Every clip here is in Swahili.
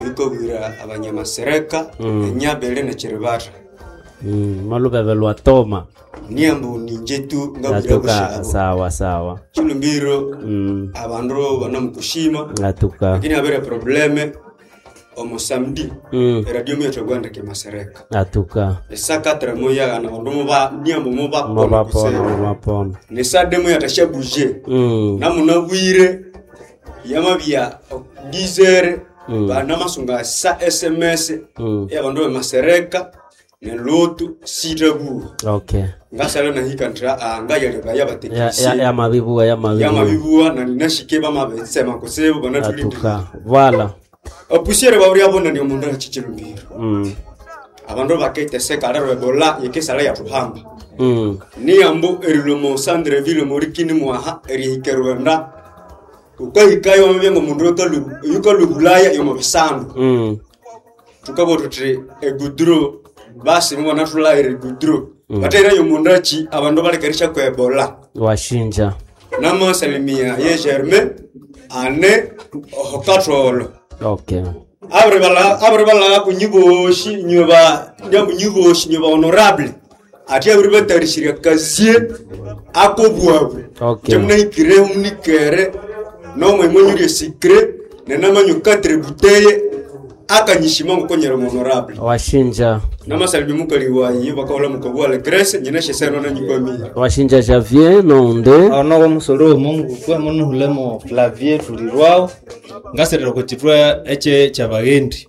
Yuko bira abanyamasereka enyabele na Chiribata. Malubebe lwatoma. Niambu ninjetu ngabira bushabo. Sawa. Chulumbiro abandro banamukushima. Atuka. Lakini abere probleme omo samedi. Radio mi otogwanda ke masereka. Atuka. Esaka tremoya ana ondomo ba niambu mo ba pona. Nesa demo yatasha bouger. Namuna bwire yamabia 10h bana masunga sa SMS abandro masereka ne lotu sitabu. Okay. Ngasala na hikantra ngayale bayabatekisi. Ya mabibuwa na ninashike bamabensema kosebo banatulindi. Atuka. Voilà. Opusiere baburi abona ni omuntu achichirumbiro. Abando bakete seka rero ebola yekesala ya tuhamba. Ni ambo erilomo Sandreville morikini mwaha erihikerwenda. Ukahikayo ambengo mundu yukalu bulaya yomo bisandu. Tukabo tutre egudro basi mwana tula egudro. Batera yomuntu achi abando balikerisha ko ebola. Washinja. Namo salimia ye Germain ane hokatolo. Okay. Abre bala kunyiboshi nyoba honorable. Ati abre batarishira kazie akobwabu. Okay. Temna ikire umnikere no mwenyuri secret nena manyu 4 bouteille akanyishima ngokonyera honorable. Washinja. Namasalimi mukali wayi bakaola mukobwa le Grace nyeneshe sero na nyikomi. Washinja Javier nonde. Ono musolo mungu kwa munu hulemo Flavier tulirwao. Ngaserero kutitwa eche chabagendi.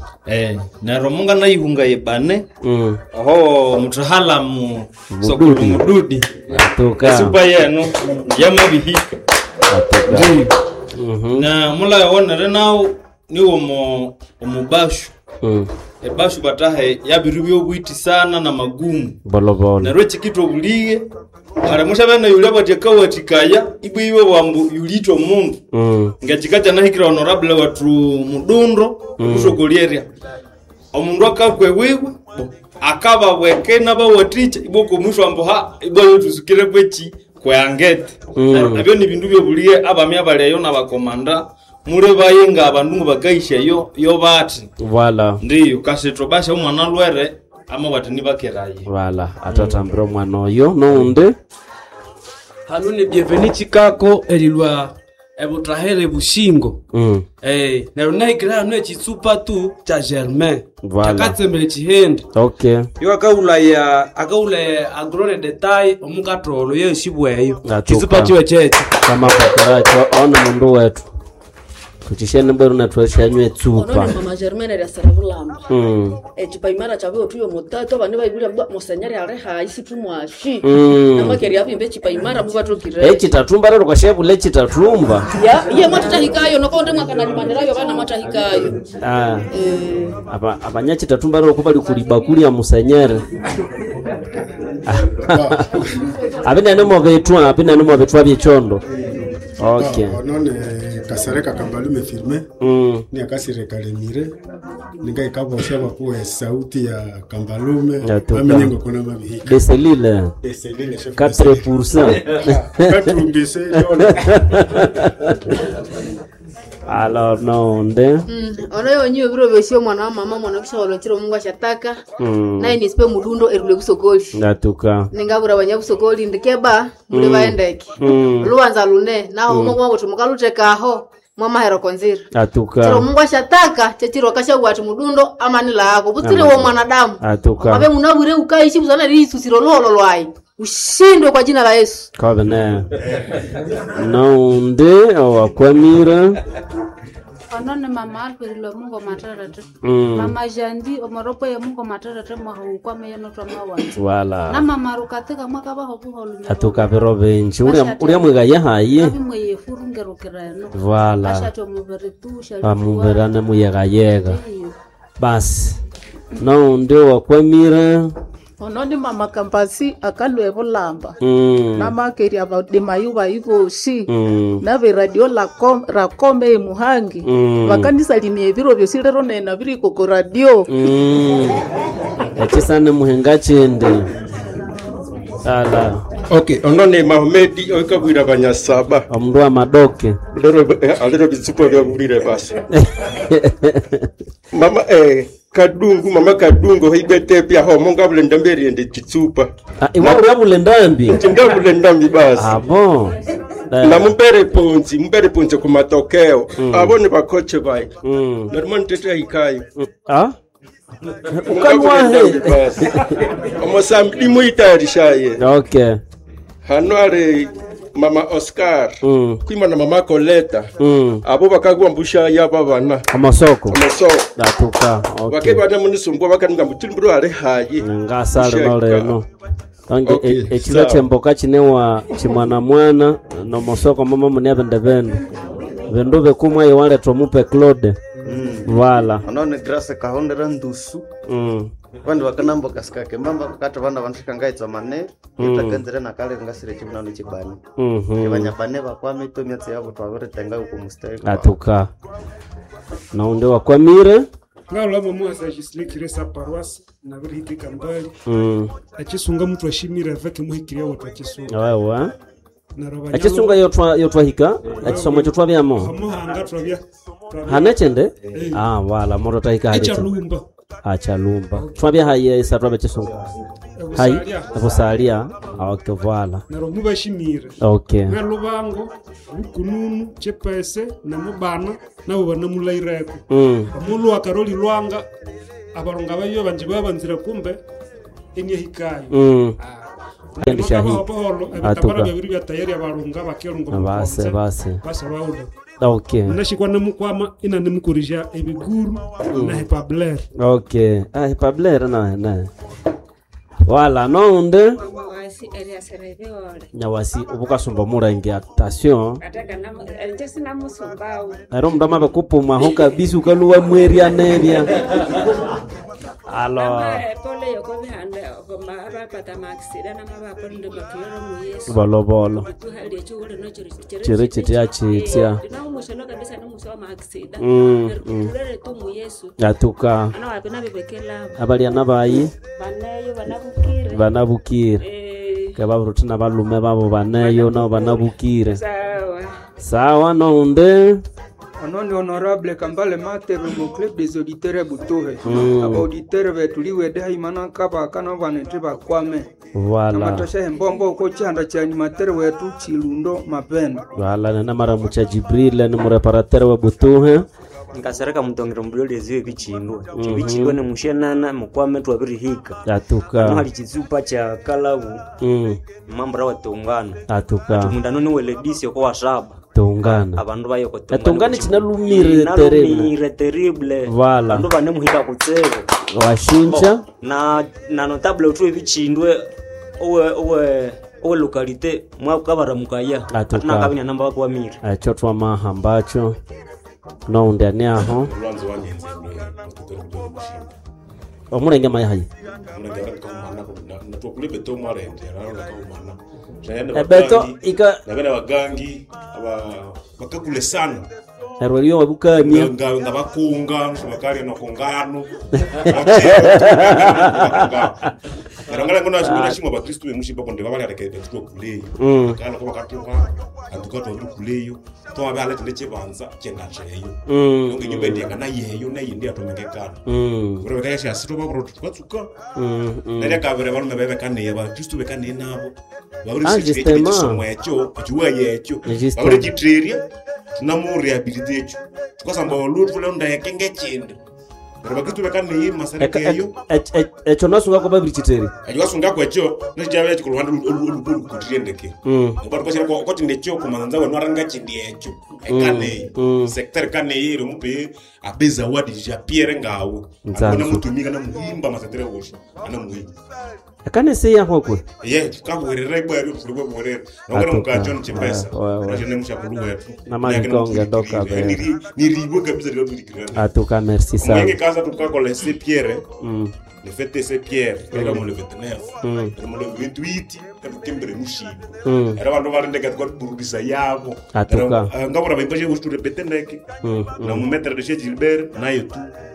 Na romunga na ihunga yebane. Aho mutahala mu sokulu mududi. Atuka. Super yeno yamabihika. Atuka. Na mula wona renao ni omubashu. Ebashu batahe yabirubyo bwiti sana na magumu. Bolobolo. Na rochi kito buliye. Ara mushabana yule batekawatikaya ibwiwe wambu yulito mundu. Ngachikacha nahikira honorable watu mudundo kusogolieria. Omundu akakwewewe akaba wekena ba waticha iboko musho ambo ibwo yotuzukire kwechi kwangete. Nabyo ni bindu byo buliye abamya baleyo na bakomanda mure bayenga abandu bakaisha yo bati. Voilà. Ndiyo kasetro basha umwana lwere ama batini bakeraye. Voilà. Atatambira mwana oyo nonde. Halune bienvenue chikako elilwa ebutahere bushingo. Na runaigira no chitsupa tu cha Germain. Voilà. Chakatsembele chihende. Okay. Yo akaula agrone detail omukatolo yeshibweyo. Chitsupa chiwe chetu. Kama bakaracho ona mundu wetu. Kuchishene mbero na twashanywe tsupa. Ono mama Germain ya Saravulamba. Chupa imara chawe otuyo motato bane bayibura musanyari areha isitumwashi. Namakeri yapimbe chupa imara mubatokire. Chitatumba rero kwashebu le chitatumba. Ye matata hikayo nokonde mwakana limanirayo bana mata hikayo. Abanya chitatumba rero kubali kulibakuli ya musanyari. Abina nemo betwa byechondo. Okay. Onone kasereka kambalume filme. Ni akasireka lemire. Ninga ikabosha bakuwe sauti ya kambalume. Amenyengo kuna mabihika. Deselile 4%. Katungise yona. Alors nonde. Ono yonyiwe biro besho mwana wa mama mwana kisha walotiro Mungu ashataka. Na ni sipe mudundo erule kusokoli. Natuka. Ningabura banyabusokoli ndikeba muri baendeke. Luwanza lune naho mwa wotu mukalutekaho mama hero konzira. Atuka. Tiro Mungu ashataka chetiro kasha watu mudundo amanila yako. Butire wo mwanadamu. Atuka. Abe munabure ukaishi buzana lisusiro lololwai. Ushindwe kwa jina la Yesu. Kabene. Nonde wakwamira. Onone mama alpirilo Mungu matarate. Mama Jandi omoropo ya Mungu matarate mwa meya notwa mawa. Wala. Na mama rukateka mwaka baho buholunya. Atuka biro benchi. Uriya mwiga haye. Abi mwe furungero kirano. Wala. Ashato muberitu shali. Amuberane muyega. Basi. Nonde wakwamira. Ononi mama kampasi akalwe bulamba. Nama keri about the mayuba iboshi. Nave radio la rakome muhangi. Wakanisa limie biro byosilero nena biri koko radio. Echisane muhenga chende. Ala. Okay, onone Mahmedi okabwira banyasaba. Omundu wa madoke. Alero bitsuko bya burire basi. Mama Kadungu hibete pia ho monga bulenda mbere ndi kitsupa. Iwa bulenda mbi. Nda bulenda mbi basi. Bon. Na mumbere ponzi ku matokeo. Abone bakoche bai. Normal tete hikai. Ukanwahe. Omosambi muitarishaye. Okay. Hanware Mama Oscar. Kwima na Mama Coleta. Abo bakagwa mbusha yaba bana. Amasoko. Datuka. Okay. Bakebana munisumbo bakanunga mutimburo are haye. Ngasale no leno. Tangi ekilo chemboka chinewa chimwana mwana no mosoko mama muni abendebendo. Vendo bekumwa yewale tomupe Claude. Wala. Anone grâce kahondera ndusu. Kwandi wakanambo kaskake mamba kata vana vanshika ngaitsa mane itakanzira nakale ngasire chibunano chibani. Kibanya bane bakwame to myatse yabo twabere tenga uko mustari. Atuka. Na unde wakwamire ngalo mama asajislikire sa paroisse na verite kambali. Achisunga mtu ashimira avec muhikiria watu achisunga. Wewe. Achisunga yotwa hika achisomo chotwa byamo. Hamuhanga twabya. Hanechende? Wala moro tahika hache. Echalumba. Achalumba. Twabya haye satwa chisunga. Hai, aposalia. Okay, voilà. Na romuba shimira. Okay. Na lubango, kununu, chepese, na mubana, na bana mulaireko. Amulu akaroli lwanga, abaronga bayo banje babanzira kumbe enye hikayo. Ndisha hii. Atuka. Babiri ya tayari abaronga bakelungo. Base. Base bauda. Okay. Nashikwa namukwama ina nimukurija ebiguru na hepabler. Okay. Hepabler na. Wala nonde nyawasi ubukasumba murangi attention ero mdama bakupuma ho kabisa ukaluwa mweri anebya bolo chiri chitia atuka abali anabayi banabukire kabarutina balume babo baneyo nabo banabukire sawa nonde Anoni honorable Kambale Mater mu club des auditeurs Butohe. Aba auditeurs betuliwe dai manaka bakana banete bakwame. Wala. Amatosha mbombo ko chanda cha animateur wetu Chilundo Mapendo. Wala na mara mucha Jibril ni mreparateur wa Butohe. Nkasaraka mutongero mbulole ziwe bichindwa. Bichindwa ne mushenana mukwame twabiri hika. Atuka. Hali chizupa cha kalabu. Mambra wa tongana. Atuka. Tumundano ni weledisi ko wasaba. Tongana. Abantu bayo ko tongana. Tongana chinalumire terrible. Wala. Abantu bane muhika kutsego. Washinja. Na notable utwe bichindwe owe localité mwa kabara mukaya. Atuna kabanya namba kwa mire. Achotwa mahambacho. No ndani aho. Omurenge mayayi. Beto ika nabena bagangi bakakule sana. Erwelio wabukanya ngabakunga bakali no kongano. Arangala ngona ashimira shimo bakristo bemushimba konde babali arekebe tukuleyo. Kana ko bakatunga antukato ndukuleyo. To abale tleche banza chengacheyo. Ngi nyumba ndiye kana yeyo na yindi atomengekana. Bro bekaya asito babro tukatsuka. Nale kabere balume bebe kane ba kristo bekane nabo. Baburi sikete somwecho juwa yecho. Baburi kitreria tunamu rehabilitate tukasamba olutu le ndaya kengechinde. Bakitu bekane yi masarekeyo echo nasunga ko babiri chiteri ayo asunga ko echo n'ijyawe kikulwanda olu kutirendeke abantu bashira ko tindecho kumanza wenu aranga chindi echo ekane sector kane yero mupe abeza wadi ja Pierre ngawo abona mutumika na muhimba masatere woshi ana muhimba akane se ya hokwe tukabwerera ibwari fulwe bwerera ngora mukacho nchipesa rajene mushakulu wetu na manikonga doka ni ribo kabisa rio birikirana atuka merci sana ngeke kaza tukakole se Pierre le fête c'est Pierre era mo le 29 era mo le 28 tukembere mushibo era vandu varendeka tukaburdisa yabo atuka ngabura baimbaje ustu repete ndeke na mu metre de chez Gilbert na yetu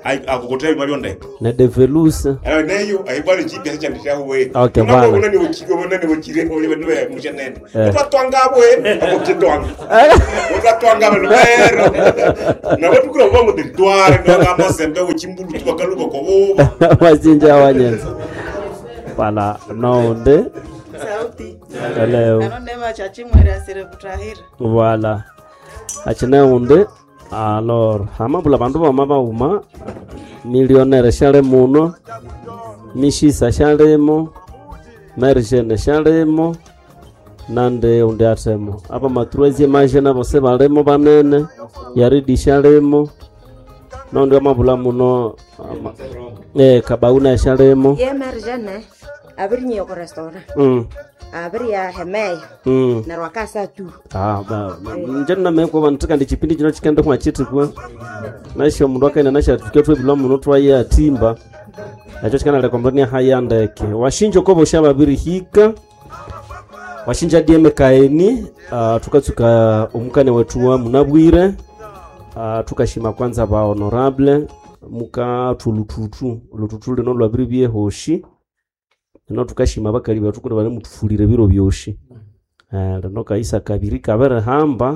akukotea mali ondeka na develuse neyo aibali GPS chandisha we okay bana unani ukigo unani ukire ole wenwe mushenene twatwangabwe akokitwanga twatwangabwe lero na watu kula bongo territoire nganga masembe uchimbulu twakaluko kobo wazinja wanyenza bala naonde sauti leo anondema chachimwera sire kutahira voilà achina unde alors hamabula bandu bamaba uma millionnaire shale muno mishisa shalemo mergene shalemo nande unde atemo apa matruezi majena bose balemo banene yaridi shalemo nonde amabula muno kabauna shalemo ye mergene abirnye ko restaurant abiri ya hemei na rwakasa tu ba njana meko bantuka ndi chipindi chino chikenda kwa chiti kwa nasho mundu akaina na certificate we bilo muno twa ya timba nacho chikana le kompania haya ndeke washinjo kobo shababiri hika washinja DM kaeni tukatsuka umukane wetu wa munabwire tukashima kwanza ba honorable muka tulututu lututu lino lwabiri bye hoshi no tukashima bakali batu kuna bane mutufulire biro byoshi no kaisa kabiri kabere hamba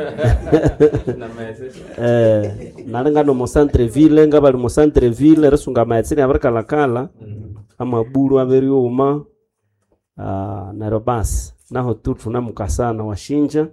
nalenga no mo centre ville ngabali mo centre ville resunga maetsini abarkala kala amaburu aberi uma na robas naho tutu na mukasana washinja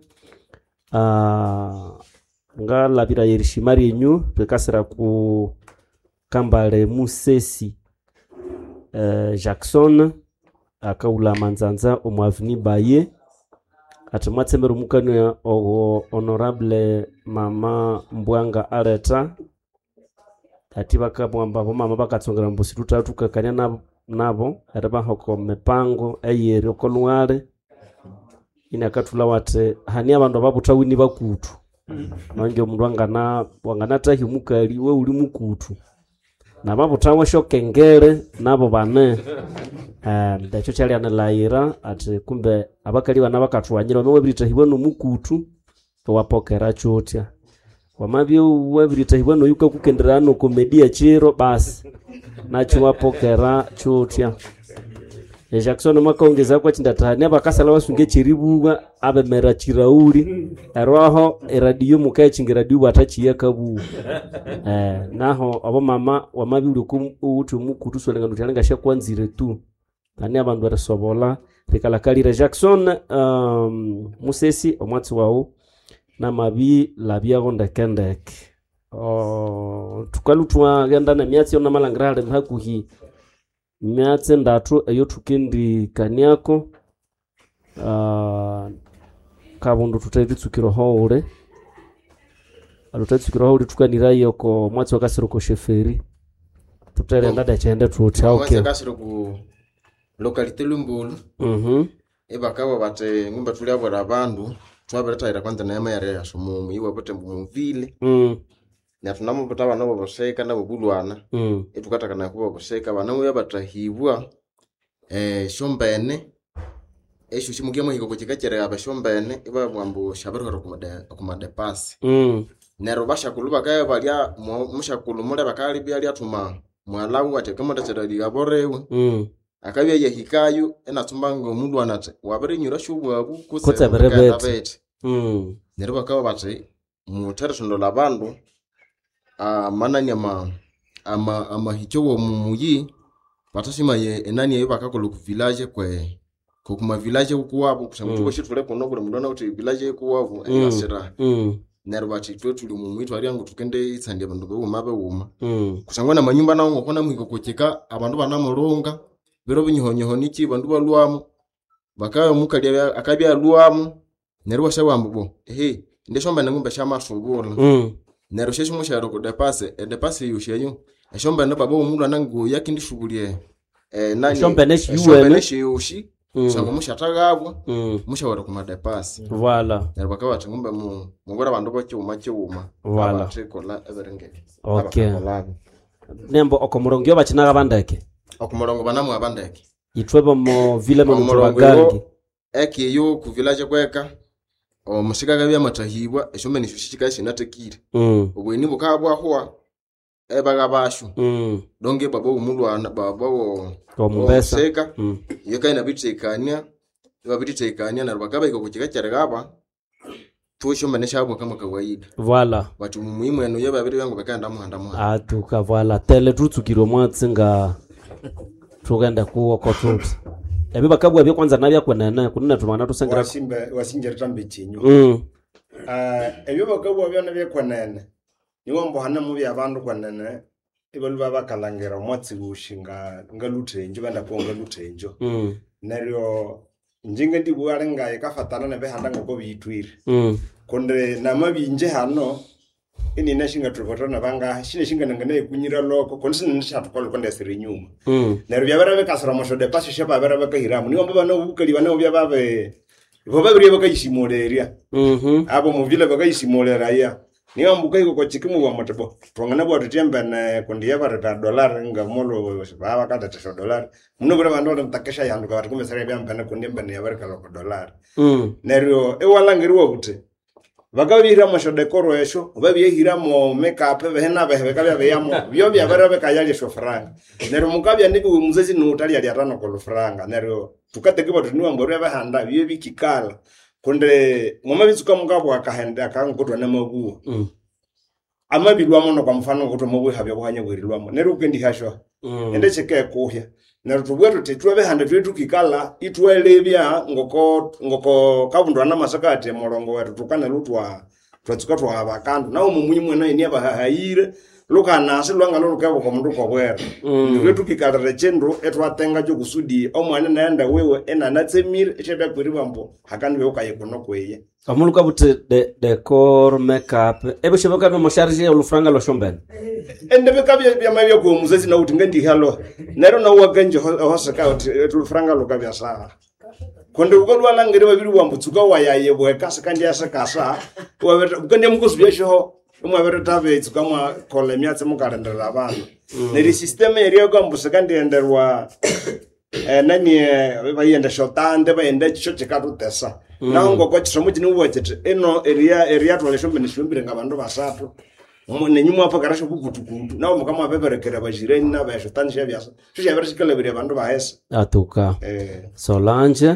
ngala bira yerishimari yenyu tukasira ku kambale musesi Jackson akaula manzanza omwavini baye atumwatsemero mukano o honorable mama Mbwanga Areta ati bakabwamba bo mama bakatsongera mbusi tutatu kakanya nabo araba hoko mepango eyeri okolwale ina katula wate hani abantu ababutawini bakutu nange omundu wangana tahi mukali we uli mukutu na babu tawo shokengere nabo bane ndacho chali analaira ati kumbe abakali bana bakatwanyira no webirita hibano mukutu to wapokera chotya wamabyo webirita hibano yuka kukenderano komedia chiro basi nacho wapokera chotya Jackson makaongeza kwa chindatani abakasala wasunge chiribuga abe mera chirauli erwaho eradio mukaye chingiradio batachiye kabu naho abo mama wamabiri utu mukutu lenga nutalenga shakwanzire tu ani abantu barasobola rekalakalira Jackson musesi omwatsi wao na mabi labia gonda kendek tukalutwa genda na miatsi ona malangrale hakuhi miatse ndatu ayo tukindi kaniako kabundu tutayitsukiro hore alutayitsukiro hore tukanira yoko mwatsi wakasiro ko sheferi tutare ndada chende tuti okay mwatsi wakasiro ku localité lumbulu ebakabo bate ngumba tuli abora abandu twaberetaira kwanza na yama ya somumu iwe bote mumvile na tunamo botaba nabo boseka nabo bulwana etukataka na kuba boseka banamo yabatahibwa shombene esho shimugiye muhigo kukikachere abashombene iba mwambo shabarwa kumade pass nero basha kuluba kaya balya mushakulu mule bakali byali atuma mwalawu atekemo ndacharali gaborewe akabya yahikayo enatumbango omundu anate wabere nyura shubwabu kutse berebet nero bakaba bati mutera shondo labandu manani ama hichowo mumuyi patashima ye enani yeyo bakakolo ku village kwe ko kuma village ukuwabo kusamutuko shitule kono kule mudona uti village ukuwabo enasera nero bati twetuli mumwitu ari yangu tukende itsande bandu bo mabe uma kusangwana manyumba nawo ngokona mwiko kokeka abantu banamulonga bero binyihonyeho niki bandu balwamo bakayo mukali akabya lwamo nero bashawambo bo ndeshomba ngumba shama sungula nero shesho musharo ko depasse yusheyo eshomba no babo umuntu anangu yakindi shugulie nani shomba neshi yushi sango mushatagabwa mushawara kuma depasse voilà nero bakawa ngumba mugora bandu bacyuma voilà trikola everenge okay nembo okomurongyo bachinaga bandeke okumurongo banamu abandeke itwebo mo vile mo mubagangi yo ku village kweka omushigaga bya matahibwa eshombe nishushika shinatekire ubwo ni bukabwa hwa ebaga bashu donge babo umulwana babo Omumbesa. seka yakaina bitekania babitekania na bakaba iko kukikachara gaba tusho manesha hapo kama kawaida Voilà. watu muhimu eno yaba babiri yangu bakanda muhanda Atuka voilà tele tutsukiro mwatsinga tugenda kuwa kotuti ebi bakabwa byo kwanza nabya kwenene kunina tumana tusengira wasinjira tambe chinyo ebyo bakabwa byo nabya kwenene niwo mbohana mubi abantu kwenene ibalu babakalangera omwatsi gushinga ngalutenjo banda konga lutenjo neryo njinga ndibware ngaye kafatana nebehanda ngoko bitwire konde namabinje hano ini nashinga tupotona banga shine shinga ngane kunyira loko konse nishatu konde siri nyuma neryo byabara bekasara mosho de passe sheba bara bakahiramu niwo mbana ubukali bana obyababe babiri bakayishimoleria abo muvile bakayishimolera ya niyo mbuka iko kwa chikimu wa motebo tongana bwa tutemba na kundi yaba ta dollar nga molo baba kata ta dollar muno bra bando ntakesha yandu ka kumbe sare bya mpana kundi mbana yaba ka ko dollar neryo e walangiriwa kuti bakabira masho dekoro esho babiye hiramo makeup behena behebe kabya beyamo byo bya bara bekayali sho franga neryo mukabya ndibi muzezi no utali ali atano ko franga neryo tukatekiba tuniwa mbore bahanda byo bikikala konde ngoma bitsuka mugabo akahenda akangotwa namagu amabilwa mono kwa mfano ngotwa mabu habya kuhanya bwirilwamo nero kendi hasho ende cheke kuhya nero tubweto tetwe behanda twetu kikala itwelebya ngoko kabundwa na masakati molongo wetu tukana lutwa twatsuka twa abakandu nawo mumunyi mwena ini abahayire lukana asilwanga lukabo kwa mundu kwa bwera twetu kikala rechendo etwatenga cyo kusudi omwana naenda wewe ena natsemire echebe kwiriwa mpo hakanwe ukayekono kweye amuluka buti decor makeup ebe sheboka no mosharje olufranga lo shombeni ende bekabya byamabya ko muzezi na uti ngendi halo nero na waganje hosaka uti olufranga lo kabya saa konde ukolwa langere babiri wambutsuka wayaye bweka sakandi asakasa wabeta ukande mukuzubya sho umwabeta tabe tsukamwa kole myatse mukalendera abantu neri system eri ko mbusakandi enderwa nani bayenda shotande bayenda chichoche katutesa naho ngoko chisomo chini ubwachete eno area twaleshombeni shombire ngabantu basatu umone nyuma apa karasho kukutukutu nawo mukama beberekera bajireni na bashotani shabyasa sho bere bire abantu bahesa atuka Solange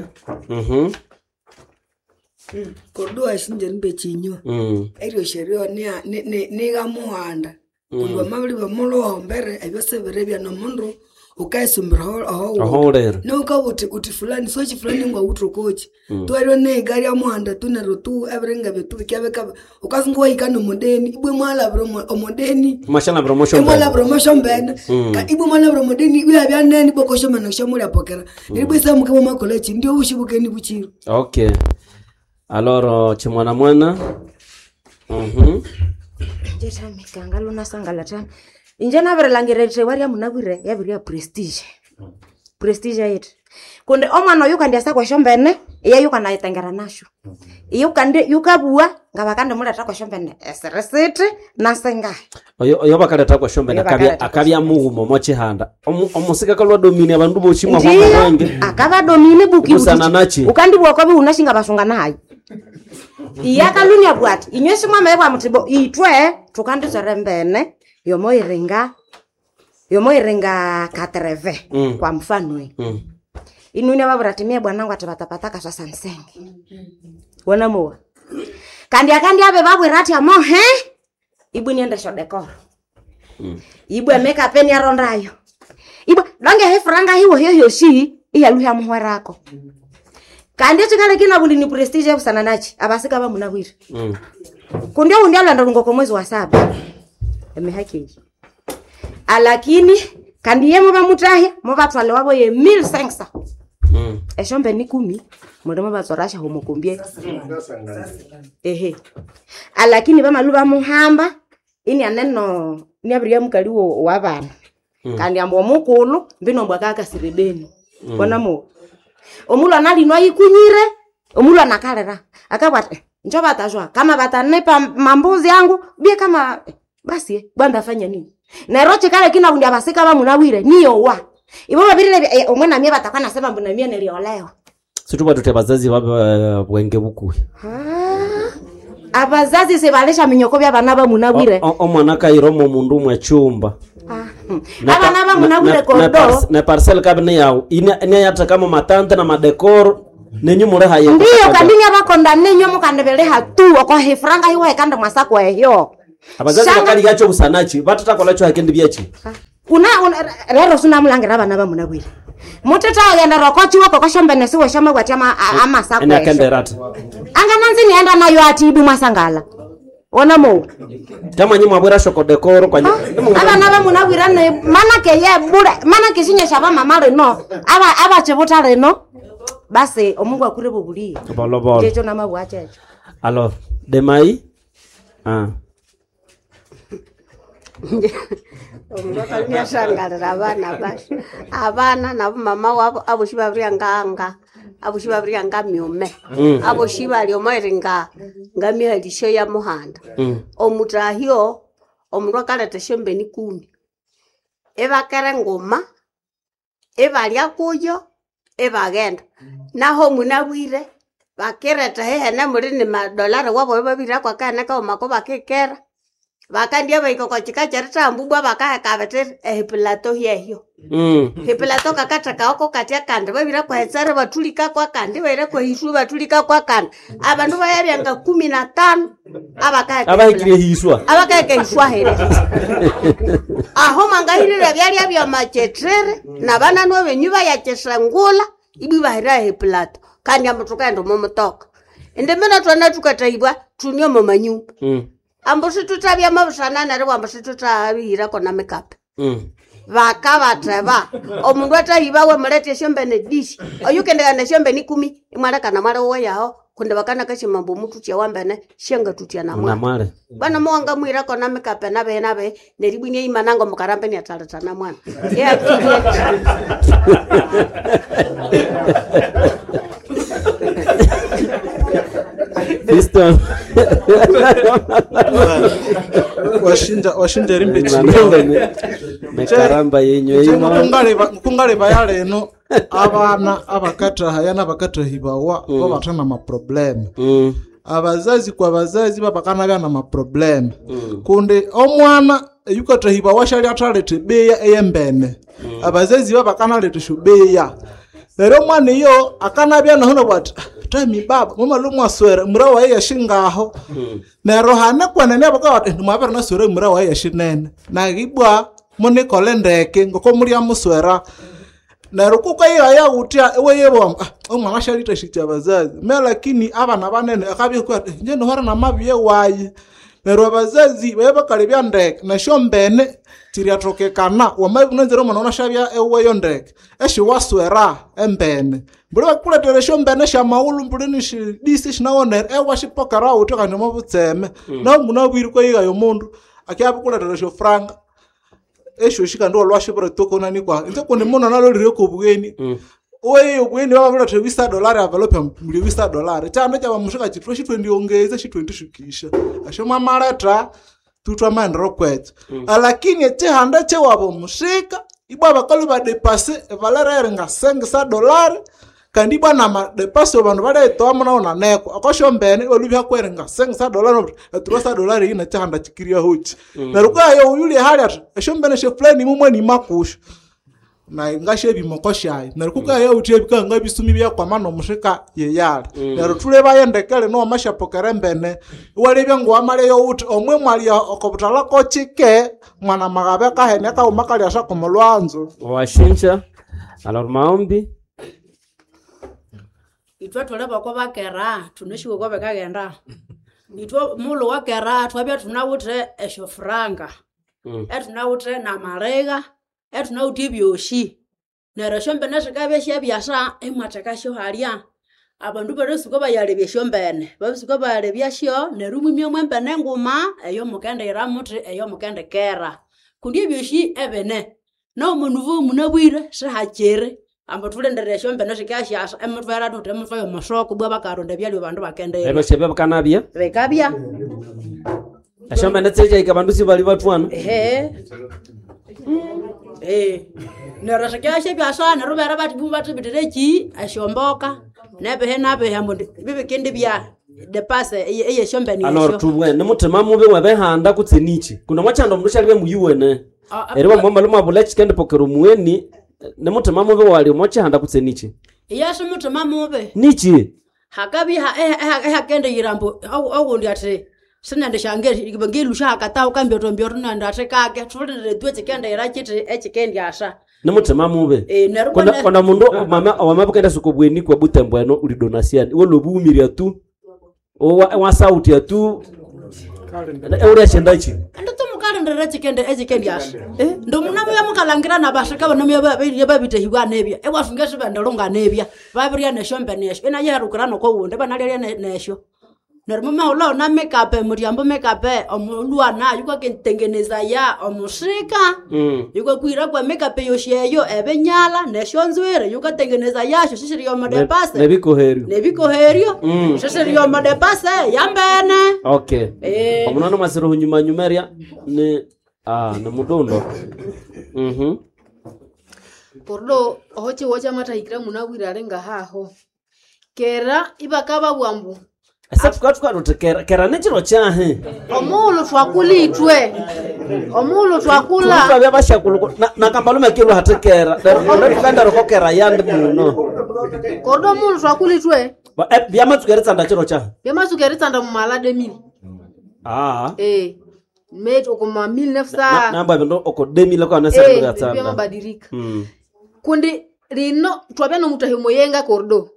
kodwa shinje nimbe chinyo ero sherio ni gamuhanda kulwa mabli bamulo mbere ebyo bya no mundu ukaisumbira aho no kabuti uti fulani sochi fulani ngwa utrokochi twero ne gari ya muhanda tunero tu abrenga betu kyabeka ukazingwa ikano modeni ibwe mala bro modeni mashana promotion mala promotion band ka ibwe mala bro modeni ibwe abya neni bokosho mana shamuri apokera ibwe samu kama makolechi ndio ushibukeni buchiro okay alors chimwana mwana jeta mikangalo nasangala tana injana berelangirete waria munabwire yabiria prestige yetu konde omwana yuka ndiasa kwa shombene iya yuka na itengera nasho yuka ndi yukabua ngabakande muleta kwa shombene eseresete nasenga oyo bakaleta kwa shombene akabya mugumo mochihanda omusika kalwa domini abantu bochimwa kwa mwenge akaba domini buki ukandi bwa kwabi unashinga basunga nayi iya kalunya bwati inywesi mwa mebwa mutibo itwe tukandi serembene yomo irenga katreve kwa mfano inuni baburatimia bwanangu atabatapata kaswa sansenge wana moa kandi abe babwirati amohe ibu niende sho decor ibu make peni arondayo ibu longe he franga hiyo shi iya luha muhwerako kandi chikale kina bundi ni prestige busana nachi abasika ba munabwira kundio undiala ndongo kwa mwezi wa 7 emehaki alakini kandi yemo bamutahe mo batwale wabo ye 1500 eshombe ni 10 modemo bazorasha homokumbie alakini bamaluba muhamba ini aneno ni abriya mukaliwo wabana kandi ambo mukulu mbino mbwakaka sirebeni bona mo omulo analinwa ikunyire omulo anakalera akabata njoba tajwa kama batanepa mambuzi yangu bie kama basi banda fanya nini na roche kale kina undia basika ba munawire niyo wa ibo babirire omwana mie batakana sema mbona mie niliolewa situba tute bazazi baba wenge buku abazazi sebalisha minyoko bya bana ba munabwire omwana kairomo mundu mwe chumba abana ba munabwire kondo na parcel kabine yao ine yata kama matante na madekoro nenyu mure haye ndiyo kandinya bakonda nenyu mukandebele hatu oko hifranga hiwe kanda masako ehyo abazazi bakali gacho busanachi batatakola cyo hakendi byachi una rero suna mulangira bana ba munabwire muteta agenda rokochi wako koshombe nesiwe shama gwatama amasako ene kenderata angananzi nienda nayo ati idu masangala ona mo kama nyinyi mwabwira shoko dekoro kwa abana ba munabwira ne manake ye bure manake sinye shaba mama reno aba chebuta reno basi omungu akure bubuli bolo jejo na mabwache alors demai Omutoka shangalira abana bashi abana nabo mama wabo abushibabriya nganga abushibabriya ngamyume aboshibali omaringa ngamya lisho ya muhanda omutahyo omundu akaleta shembeni 10 ebakere ngoma ebalya kuyo ebagenda naho munabwire bakireta hehene muri ni madolari wabo babira kwa kana ka omako bakekera bakandia baiko chika charita mbubwa bakaka bete eplato hyeyo eplato kakata kaoko katia kande babira kwa hetsare batulika kwa kande bare kwa hisu batulika kwa kande abandu bayabyanga 15 abakaka abakire hiswa abakaka hiswa here aho mangahirira byali bya machetrere na bana no benyuba ya chesangula ibi bahira eplato kandi amutuka ndo momotoka ende mena twana tukataibwa tunyo momanyu ambushi tutabya mabusana nare wambushi tutabira kona makeup vaka vateva omundu atahiva we mulete shombe ne dish oyukendeka ne shombe ni 10 imwala kana mara wo yao kunde bakana kashimambo mutu tia wambene shenga tutia na mwana bana mwanga mwira kona makeup na be neribunye imanango mukarambe ni atalata na mwana Fiston washinda rimbe chini mekaramba yenyo yimo kungale bayale no abana abakata hayana bakata hibawa ko batana ma problem abazazi kwa bazazi babakana bana ma problem kunde omwana yukata hibawa shali atalete beya eyembene abazazi babakana lete shubeya lero mwana iyo akanabya naho bwati tami baba mama lumwa swera murawa yashingaho nero hane kwana ne baka ndimabera na swera murawa yashinene na gibwa mone kolendeke ngoko muri amuswera nero kukayiya ya utia ewe yebo omwana shalita shitya bazazi me lakini abana banene akabi kwa nje no hara na mabiye wayi nero abazazi bayabakalebya ndeke na shombene tiriatokekana wamabunzero mwana onashabya ewe yondeke eshi waswera embene mbura kuletera shombene sha maulu mbulini shi disi shinaoner ewa shipokara utoka ndimo butseme na munabwiri ko yiga yo mundu akyabu kuletera sho franga esho shika ndo lwashe bora toko nani kwa ntoko ni mona nalo lireko bugeni oye ubweni baba bora $20 avelope muri $20 cyane cyaba mushika chitro shi 20 ongeze shi 20 shukisha asho mamarata tutwa mandro kwet lakini ete handa che wabo mushika ibwa bakalu ba depase valere nga $5 kandi bwana ma depase abantu bale tomo na neko akosho mbene olubya kwerenga $5 $3 ina cyanda chikiria huti na rukayo yuli hali ati esho mbene she plan mumwe ni makusha na ngashe bimokoshaye na rukayo utie bikanga bisumi bya kwa mano mushika yeyali na rutule bayendekele no mashapokere mbene wale byango amale yo uti omwe mwali okobutala ko chike mwana magabe ka hene ka umakali asha komolwanzo washincha alors maombi itwa toleba kwa bakera tuneshiwe kwa bekagenda itwa mulo wakera twabya tunawute esho franga etunawute na marega etunawute byoshi nero shombe nashikabe shabyasha emwataka sho halya abandu beresuko bayalebye shombene babisuko bayalebya sho nerumwe mwembene nguma eyo mukende iramuti eyo mukende kera kundi byoshi ebene no munuvu munabwire shahakere amba tulendere shombe nashikasha emutwara tutte mutwayo masoko bwa bakaronde byali bandu bakende ero shebe kanabya bekabya ashombe netseje ikabandusi bali batwana nero shikasha byasha nerubera bati bumba tubitere ki ashomboka nebe nabe hamundi bibe kindi bya de passe eye shombe ni alors tuwe ne mutema mube wabehanda kutsenichi kuna mwachando mndusha libe muyuwene eriwa mwamba luma bulechi kende pokero muweni ne mutema mube wali mwachanda kutsenichi yesu mutema mube nichi hakabi ha kende yirambo au ndi ate sinande shangeri ikibangilusha akata ukambyo tombyo tunanda ate kake tulinde twetse kende irachite echikendi asha ne mutema mube kuna mundu mama wamabukenda sukobweni kwa butembweno uli donasiani wo lobumiria tu wa sauti ya tu uri chendachi ndito mukali ndere chikende echikendi asha ndo munamu ya mukalangira na bashaka bano yababite hibwa nebya ewafungeshe bandolonga nebya babiriya neshombe nesho ina yerukurano ko wonde banalya nesho Normama ulo na makeup muriambo makeup omulwa na yuko kentengeneza ya omushika yuko kuira kwa makeup yosheyo ebenyala neshonzwere yuko tengeneza yasho shishiri yo madepase nebiko herio shishiri yo madepase yambene okay omunano masiro nyuma nyumeria ne ne mudondo pordo ohoche wocha mata ikira munawira renga haho kera ibakaba bwambu asa tukatuka kera nechiro chahe omulu twakulitwe omulu twakula tubabya bashakulu na kambalume kilo hatekera ndakanda rokokera yandi muno kodo omulu twakulitwe byamatsukera ndachiro chahe byamatsukera nda mu malade mili mate okoma 1900 namba ndo oko 2000 kwa nasa ya tsanda byamabadirika kundi rino twabya no mutahimo yenga kordo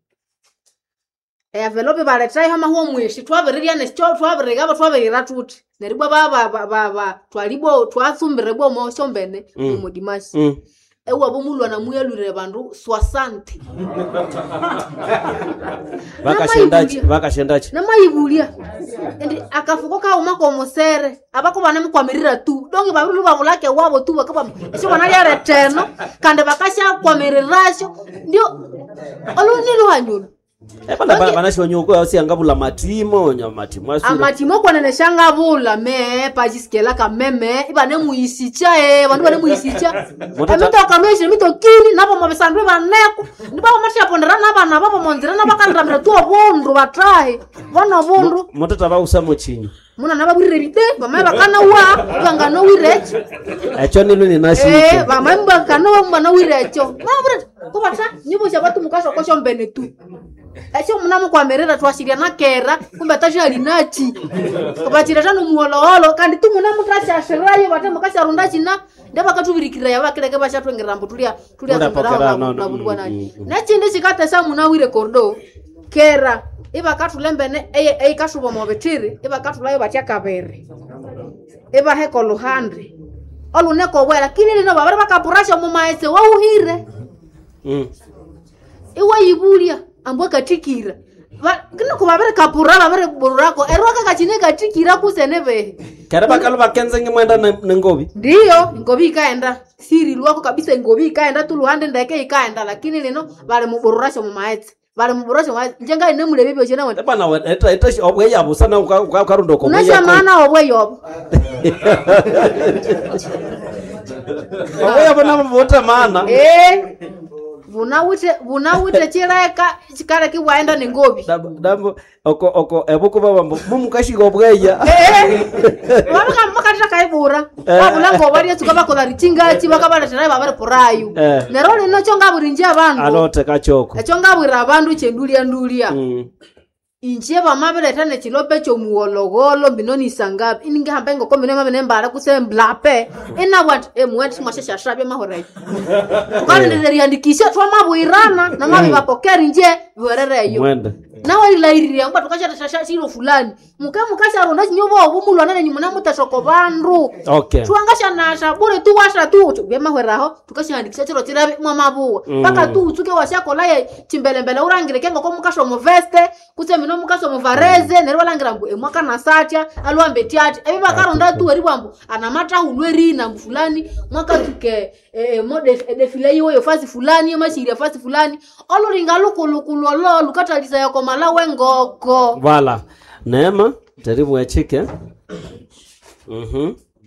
Velope baletai hama huo mweshi twabiriria nescho twabiriga twabirira tuti neribwa baba twalibo twatsumbire bwo moshombene mu dimashi ewa bomulwa na muyelure bandu 60 bakashendachi na mayibulia ndi akafukoka umako mosere abako bana mukwamirira tu donge babiru babulake wabo tu bakaba esho banali reteno kande bakasha kwamiriracho ndio olunilo hanyulu bana shonyoko yose angabula matimo nyamatimo asura amatimo kwa nene shangabula me pajiskela kameme ibane muisicha bandu bane muisicha amito kameshe mito kini nabo mabesandwe baneko ndibabo masha pondera nabana babo monzira nabakandramira tu obundu batrahe bona obundu motata ba usamo chinyi muna nababwirire bite bamaye bakana wa bangano wirecho echo nilo ni nashike bamaye bakana mwana wirecho mabure kubata nyibo shabatu mukasho kosho mbene tu Echo munamu kwa merera twashiria na kera kumbe tasha linachi kubatira tano muololo kandi tu munamu tasha shirayo batemo kasha rundachi na ndaba katubirikira ya bakireke basha twengerambo tulia zambara na budwa nani nachi ndishikata sa munawire kordo kera iba katulembene kashubo mobetiri iba katulayo batya kabere iba heko luhandre oluneko wera kinili no babara bakapurasha mu maese wa uhire iwa yibulia ambwe katikira kino kubabere kapura babere bururako eroka kachine katikira kuseneve kera bakalo bakenze ngimwenda nengobi ndio ngobi ikaenda siri lwako kabisa ngobi ikaenda tuluhande ndeke ikaenda lakini lino bale mubururasho mu maetse bale mubururasho njenga ine mule bibyo chena wenda bana eta obwe yabo sana ukarundo ko obwe yabo mana obwe yobo obwe yabo na mvota mana Vunawite chireka chikara kiwaenda ni ngobi. Dambo oko ebuko baba mumukashika obweya. Wabaka makatira kaibura. Babula ngobari tukaba kola ritinga chibakabara tira babare porayu. Nerole no chonga burinje abantu. Alote kachoko. Echonga bwira abantu chendulia. Inche bamabere tane chilope cho muologolo binoni sangapi ininga hambe ngoko mene nembara kusemblape ina what mwet mwashasha shabe mahore kwani ndiriandikisha twa mabwirana na mabi bapokeri nje biwerereyo mwende nawe ilairiria ngba tukashata shiro fulani mukasha ronda nyobo obumulwa nane nyumuna mutashoko bandu okay tuangasha na shabure tu washa tu bemahweraho tukashandikisha chiro tirabe mwamabuwa paka tu utuke washako laye chimbelembele urangire kengo ko mukasho mu veste kusemino mukaso mu vareze nerwa langira mbu emwaka na satya alwambe tyati ebi bakaronda tu eri bwambu anamata hulweri na fulani mwaka tuke mode defile yo fasi fulani mashiri fasi fulani oloringa lukulukulu lukatalisa yako malawe ngoko wala neema jaribu ya chike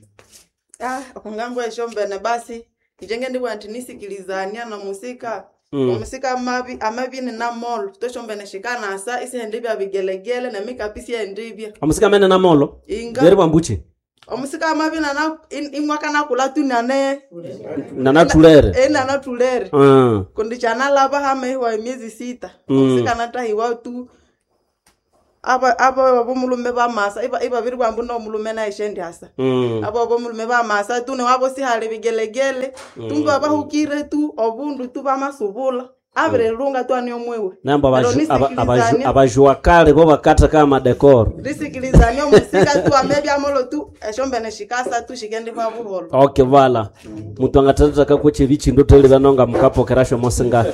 okungambo eshombene basi njenge ndi bwanti nisikilizania na musika omusika amabi ni namolo toshombene shikana asa isende bya bigelegele na mikapisi ya ndibya omusika mene namolo deri bambuchi omusika amabi na imwaka nakula tunane nana tulere nana tulere kundi chana laba hame wa miezi 6 omusika natahiwa tu aba bomulume ba masa iba biri kwambu no mulume na ishendi hasa aba bomulume ba masa tu ne wabo si hali bigelegele tumba bahukire tu obundu tu ba masubula abre runga tu ani omwewe namba abajua kale bo bakata kama decor risikilizani omusika tu amebi amolo tu eshombe ne shikasa tu shigende kwa buholo okay vala mutu angatata kakweche bichi ndo teleza nonga mukapo kerasho mosenga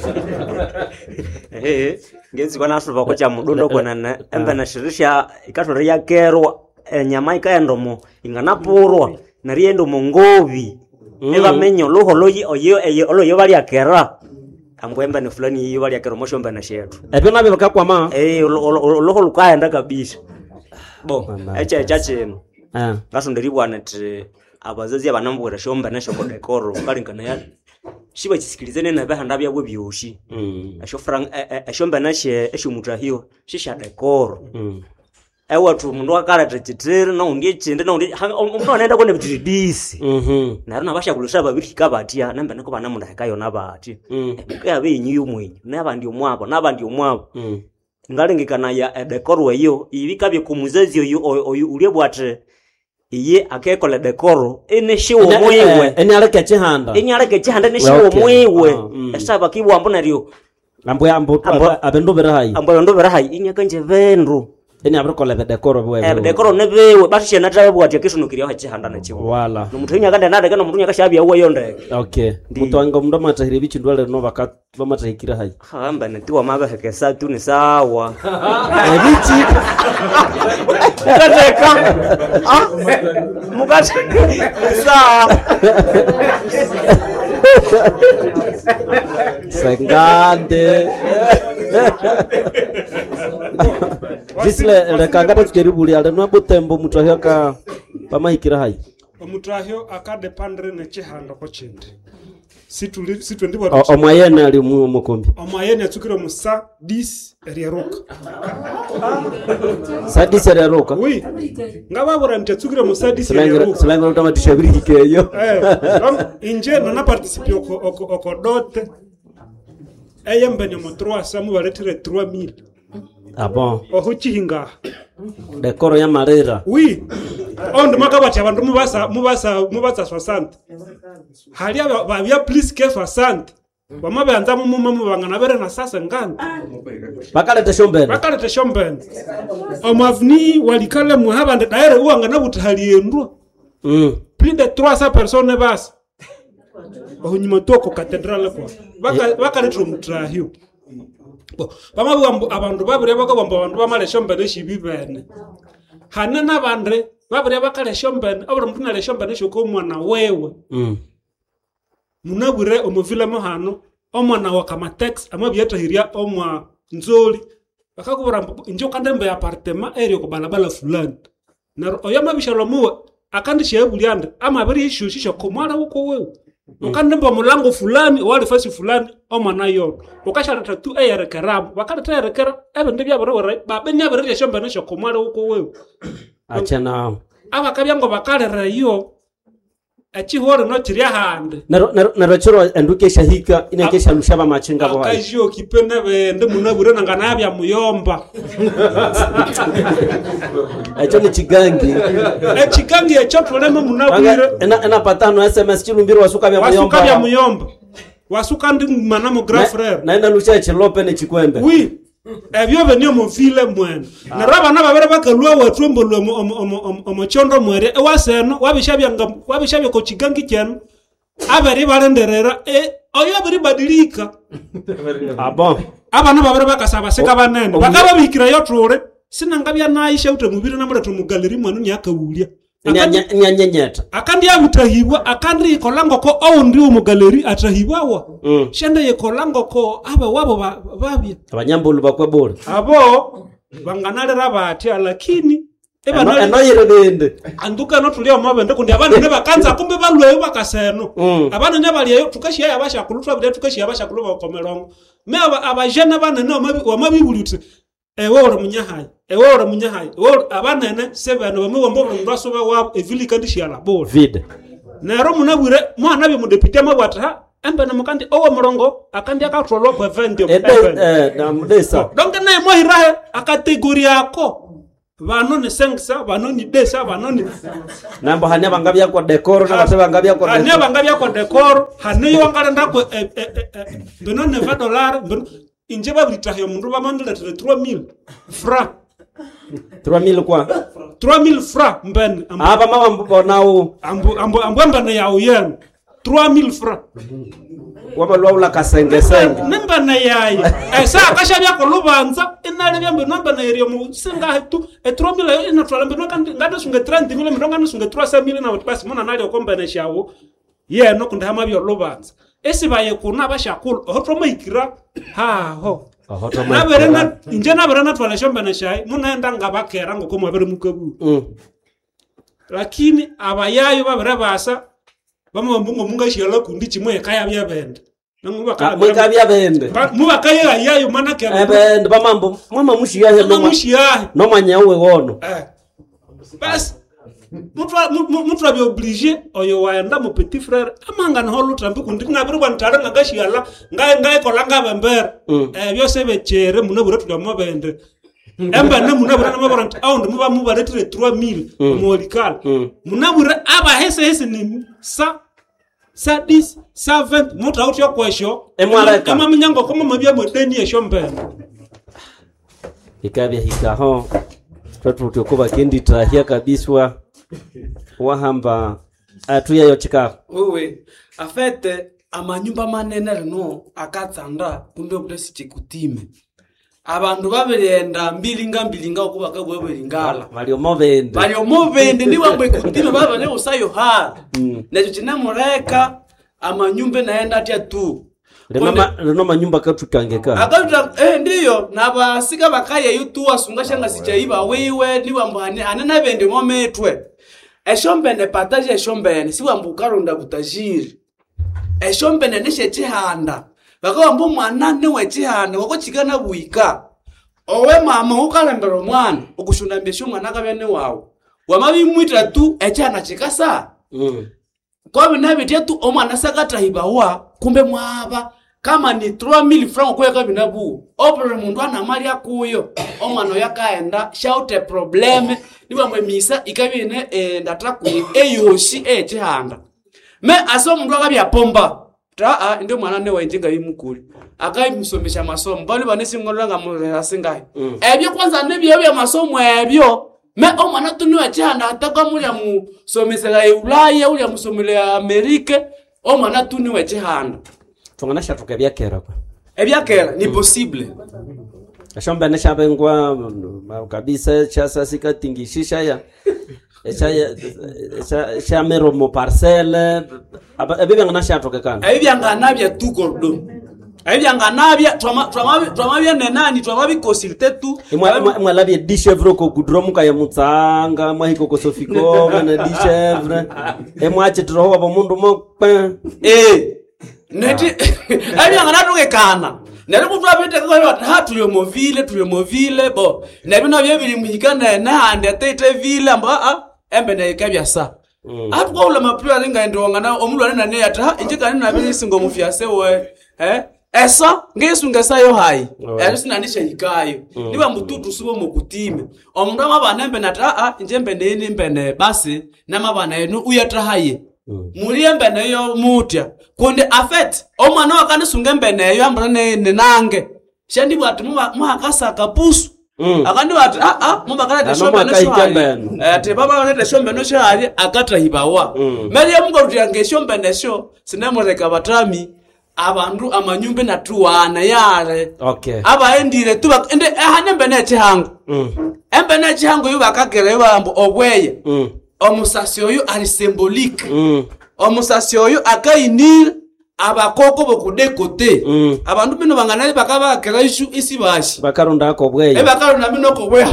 ngezi kwana asuva kocha mudundo kwana embe na shirisha ikatore ya kerwa nyama ikaendomo inganapurwa nariendo mongovi eba menyo loho loyi oyo bali akera ambwemba ni fulani hiyo bali akera moshomba na shetu ebyo nabe bakakwa ma loho lukaenda kabisa bo echa chino ngaso ndiribwana ti abazazi abanambura shomba na shoko dekoro kalingana ya shiba chisikilizene na bahanda byabwe byoshi ashomba na she eshumutahio shisha dekoro watu mundu akala techitere na unge chinde na unge umuntu anaenda kone bitidisi na runa basha kulusha babiri kabatia namba nako bana munda kayo nabati kaya be nyu mwenye nabandi omwabo ngalengekana ya dekoro eyo ibikabye kumuzazi oyo uliebwate iye akekola dekoro ene shiwo mwewe ene aleke chihanda ne shiwo mwewe esaba kibwa mbona rio abendo berahayi inyaka nje vendu ene abrokola dekoro bwewe dekoro ne bewe bashe natawe bwati kisunu ha chihanda na chiwo wala numutunya kande nade kana mutunya kashabi yawo yonde okay mutuanga mndo matahiri bichi ndwale no baka bamatahikira hayi hamba netiwa mabe hekesa tu ni sawa bichi kateka mukati sawa sengande Visle rekangata tujeribuli ale no butembo mutahyo ka pamahikira hayi omutahyo akade pandre ne chihanda ko chindi situ ndibo omwayene ali mukombi omwayene atukira musa 10 eriaruka sa 10 eriaruka oui ngababura ntatukira musa 10 eriaruka silanga utama tishabiri kikeyo inje na participer oko dote ayembe ne mo 3 samu baletire 3000 bon ohuchinga dekoro ya marera oui ondo makabati abantu mubasa 60 hali abya please ke 60 bamabanza mu bangana bere na sasa ngana bakalete shombene omavni walikale muhabande daire uangana butahali endwa plus de 300 personnes bas ohunyuma toko cathedrale kwa bakalete mutrahio abantu babire bakabamba abantu bamaleshombene shibibene hanana bandre babire bakaleshombene abura mtu na leshombene shoko mwana wewe munabure omufilamo hano omwana wa kama text amabyatahiria omwa nzoli bakakubura injo kandembe ya apartment area ko balabala fulani na oyama bishalomuwe akandi shebulyande amabiri ishushi ko mwana uko wewe ukandemba mulango fulani wali fasi fulani omwana yo ukasharata tu eyerekera bakata eyerekera ebinde byabore babe nyabere shomba no shoko mwana uko wewe achana abakabyango bakalera yo achihore no tiria hande na choro endukesha hika inakesha mshaba machinga bo hayi akajio kipene bende munabure nangana abya muyomba echo ni chigangi echo tulema munabure ena patano SMS chilumbiro wasuka bya muyomba wasuka ndi manamo grand frère na ina lucha chilope ne chikwembe oui ebyo benyo mu file mwene na raba na babere bakalwa watrombo omochondo mwere ewaseno wabishabya ko chigangi cyane abari barenderera oyo bari badilika bon abana babere bakasaba seka banene bakaba bikira yo trore sinangabya naisha ute mubiri na mura tumugaleri mwanu nyaka ulya nyanyenyeta akandi abutahibwa akandi ikolango ko oundi umugaleri atahibwa shende yekolango ko aba wabo babya abanyambulu bakwebora abo banganalera batya lakini eno yirebende anduka no tulio mabende kundi abana ne bakanza kumbe balweyo bakaseno abana ne baliyo tukashia yabasha kulutwa bide tukashia yabasha kuluba komerongo me abajana bana no mabibulutse ewore munyahayi abana ne sebano bamwe bombo ndwaso ba evili kandi shiala bol vide nero munabwire mwana bi mudepite mabwata embana mukandi owo murongo akandi akatrolo kwa 20 na mudesa donc na mo hirahe akategori yako vano ni sengsa vano ni desa vano ni nambo hanya bangabya kwa decor na base bangabya kwa hanya bangabya kwa decor hanya wangala ndako bino ne $20 bino inje babritahe mundu bamandula 3000 francs 3000 kwa 3000 francs mben aba mama nao ambu mbana ya uyen 3000 francs wabalwa ula kasenge namba na yayi sa kashabya ko lubanza inale byambe namba na eri mu singa hetu 3000 ina twala mbino kandi ngada sunga 30000 mbino ngada sunga 300000 na basi mona nali okombana shawo ye no kunda hama byo lubanza esibaye kuna bashakulu hotro maikira ha ho naberena inje naberena twala shomba na shayi munaenda ngabakera ngo komabere mukabu lakini abayayo babere basa bamwe mbungo munga shiyala kundi chimwe kaya byabende mweka byabende muba kaya yayo manake ebende bamambo mama mushiyahe no manyawe wono bas mutra bi obligé oyo waenda mu petit frère amanga no lutra mbi kundi ngabiri kwantara ngashiyala ngai kolanga bember byose bechere munabura tulamo bende emba ne munabura namabara aund muba mubaretire 3000 molikal munabura aba hese ni sa 10 20 mutra utyo kwesho kama mnyango kama mabya modeni eshombe ikabya hikaho twatu kuba kendi trahia kabiswa wahamba atuya yochika wewe afete amanyumba manene rino akatsanda kumbe kudesi chikutime abantu babirenda mbilinga okubaka bwebelingala balio movende ndi wambwe kutime baba ne usayo ha necho chinamureka amanyumba naenda atia tu Leno manyumba katukangeka akatuta ndiyo nabasika bakaye yutu asungashanga sichaiba wewe ni wambane anana bende mometwe eshombene pataje eshombene si wambukaro kutajiri eshombene neshe chihanda bakawambo mwana ne wechihanda wako chikana buika owe mama ukalembero mwana ukushunda mbesho mwana kabene wawo wamabimwita tu echana chikasa kwa binabitia tu omwana sakata hibawa kumbe mwaba kama ni 3000 francs kwa kabinabu opere mundu ana mali akuyo omwana yakaenda shout problem niba mwe misa ikabine ndatrakuye eyoshi echihanda me aso mundu akabya pomba ta ndio mwana ne wenjinga yimukuli akayimusomesha masomo bali banesi ngolanga mu singai ebyo kwanza nebyo bya masomo ebyo me omwana tuniwa chihanda ataka mulya musomesela Ulaya ulya musomela Amerika omwana tuniwa chihanda tungana shatuka byakera kwa ebyakera ni possible ashomba neshabengwa kabisa chasa sikatingishisha ya echa mero mo parcelle ebyangana shatuka kana ebyangana bya tukordo ebyanganabya twamabya nenani twamabikosilite tu mwalabye dishevre ko gudromuka ya mutsanga mwahiko ko sofiko na dishevre mwache troho abo mundu mokpe neti ebyanganatuke kana nere kutwabete ko tuliyomovile bo nebino byebili muhikana nahande tete vile amba embene kebya sa atuko ula mapria linga ndonga na omulwane na ne ata injikani na bili singo mufyase we esa ngesunga sayo hai sinanisha hikayo niba mbututu subo mukutime omundu amabana embe nata njembe nene mbene basi namabana eno uyatahaye muri embe neyo mutya kundi afet omwana wakanisunga embe neyo ambana ne nange shandi bwati muhakasa kapusu akandi bati mubakala teshombe no shali ate baba ne teshombe no shali akata hibawa meri mungu rutiyange shombe nesho sinemureka batami abandu amanyumbe na tuwana yare abaendire tuba ende hanembe neche hangu embe neche hangu yubakagere bambo obweye omusasi oyo ali symbolique omusasi oyo akainire abakoko bokudekote abantu bino banganaye bakabakera isi bashi bakarunda ko bweya bakarunda bino ko bweya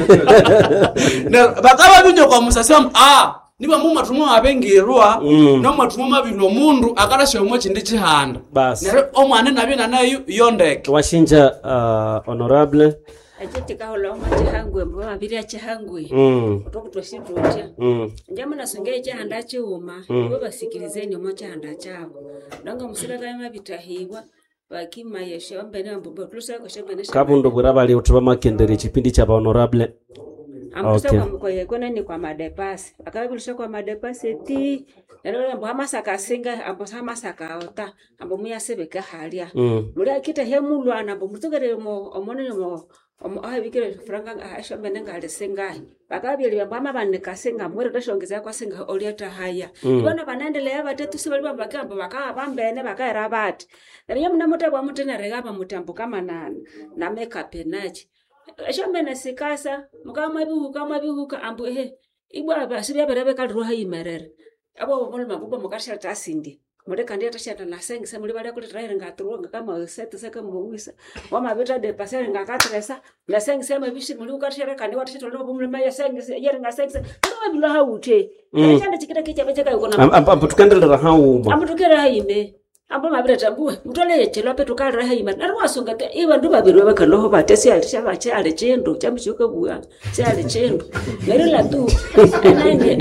bakaba binyo kwa musasam niba mu matumo abengerwa no matumo mabino mundu akarashe mu kindi kihanda nere omwane nabina nayo yondeke washinja honorable Ajeti kahola omachihangwe mbwa biria chihangwe otokutwashitotya njama nasongeye chihanda chiuma bo basikilizeni omachihanda chabo nanga musika kama bitahiwa bakima yeshombe nambo tulusa ko shombe kabundo burabali utuba makendere chipindi cha honorable ambusa kwa mkoye kona ni kwa madepasi akabilusha kwa madepasi ti nalo mbo amasaka singa ambo amasaka ota ambo muyasebeka halia muri akita hemulwana ambo mutugere mo omone mo bikire franga ashombe nengale sengai bakabili bamba baneka senga mwere tashongeza kwa senga oliata haya ibona banendelea batatu sibali bambakamba bakabambene bakaera bati nariye mnamuta kwa mutena regaba mutambo kama na makeup enachi ashombe nasikasa mukama bihuka ambu ibwa basibya berebe kalruha imerere abo mulma buba mukasha tasindi mure kandi atashata nasengisa muri bari kuri traire ngaturonga kama set seka muwisa wama beta de passer ngakatresa nasengisa mabishi muri ukashara kandi watashata ndo bumule maya sengisa yere ngasengisa ndo bila haute kandi chikita kicha becheka yuko na ambu tukandelera hauma ambu tukera haime ambu mabira tambue mutole yechelo pe tukara haima narwasonga te iba ndo babiri bakaloho batesi alisha bachale chendo chamshuka buya chale chendo nerela tu nani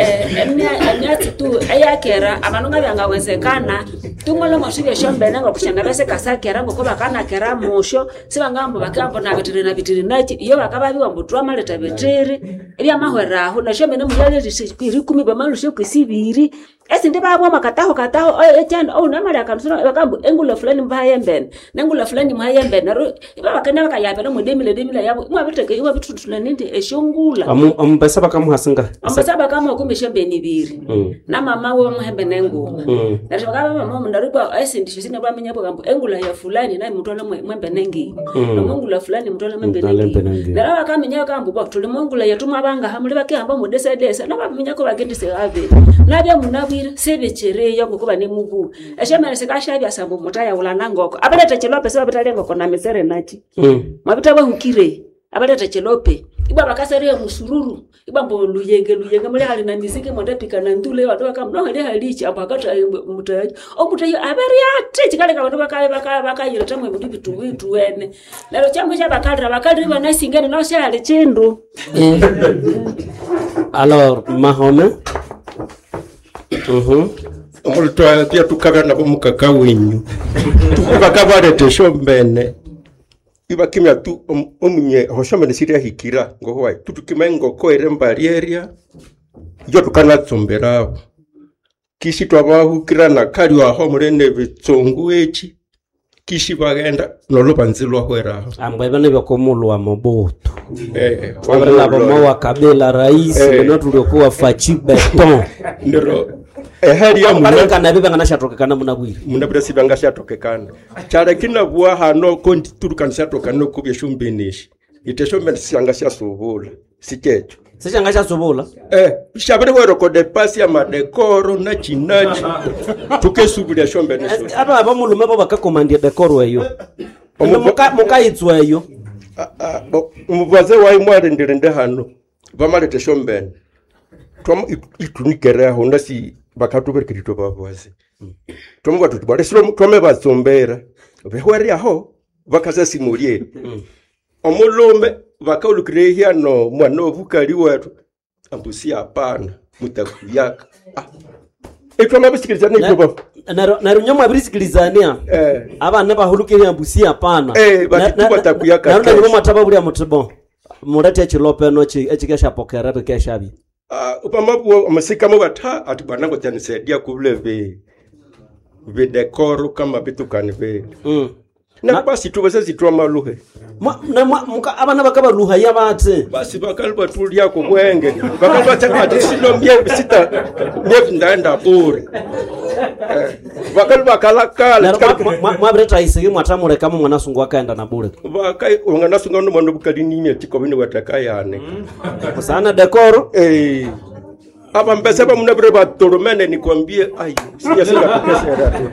anyati tu ayakera abanunga byangawezekana tungolo mashibye shombe nanga kushanga bese kasakera ngo koba kana kera musho sibangambo bakambo na bitiri nachi iyo bakababiwa mbutwa maleta betiri ebya mahwera aho na shombe nemuyale rishikiri 10 bamalushe kwisibiri esinde babwa makataho echanda namali akansura bakambo engula fulani mbahayembene nengula fulani mbahayembene naro ibakana bakayabe no mudemile yabo mwabiteke iwa bitutula nindi eshongula ambasa bakamuhasinga ambasa bakamu kumbeshembe nibiri na mama we muhembe nenguma nari bakaba mama ndariba esindisho sine bamenya bakambo engula ya fulani na mutolo mwembe nengi ngula fulani mutolo mwembe nengi naro bakamenya bakambo bakutule mongula yatuma banga hamuli bakamba mudesa na bamenya ko bagendise ave nabya munabi sebechere yango kuba nemubu eshemere sekashabya sambo mutaya ulana ngoko abaleta chelope seba betale ngoko na mesere nachi mabita ba hukire abaleta chelope iba bakasere musururu iba mbolu yenge muri hali na miziki mwanda pika na ndule watu wakamno hali halichi abakata mutaya omutayo abari ate chikale ka bantu bakayira tamwe mutu bitu wene lero chamwe bakali bana singene no shale chindu alors Mahome omulutwa pia tukabya nabo mukaka wenyu tukabare teshombene ibakimya tu omunye hoshomene siria hikira ngohwa tutukimengo ko erembarieria yo tukanatsombera kishi twabahukira na kali aho murene bitsongu echi kishi bagenda nolobanzilwa hwera ambwe bane byakomulwa mobutu wabala bomo wa kabila rais no tuliokuwa fachi beton ndero hali ya munaka na bibe nganashatokekana munabwire munabwire sibanga shatokekana cyara kinabwa hano kondi turukan shatokana ko byeshumbenishi iteshombe sanga shasobula sikecho sanga shasobula shabere wero ko de pasi ya madekoro na chinachi tukesubira shombeneshi aba abamulume bo bakakomandia dekoro eyo muka eyo umubaze wayi mwari ndirende hano bamalete shombene itunikere aho ndasi bakatuberikirito babaze tomugwa tutubare siro tome batsombera behwari aho bakazasimulie omulume bakaulukire hiano mwana ovukali wetu ambusi hapana mutakuyaka etwa bisikilizana itoba na runyoma bisikilizania abana bahulukire ambusi hapana batakuyaka na runyoma tababuri amutibo murate chilope no echikesha pokera rekeshabi upamabu amasika mubata ati bwana ngo tyanisaidia kubule be decor kama bitukani be na basi tubase zitwa maluhe muka abana bakaba luha yabate basi bakalba tulia ko bwenge bakalba ati silo mye sita mye ndanda bure bakalba kalakala mwabreta isigi mwatamure kama mwanasungu akaenda na bure bakai nganasunga no mwandu bukalini nye tikobini watakayane sana decor aba mbese ba munabure ba toromene nikwambie ayo siya sika pesa